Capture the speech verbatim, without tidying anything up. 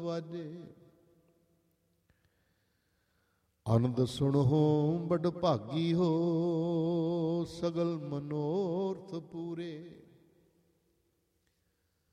ਵਾਜੇ। ਆਨੰਦ ਸੁਣੋ ਬੜ ਭਾਗੀ ਹੋ, ਸਗਲ ਮਨੋਰਥ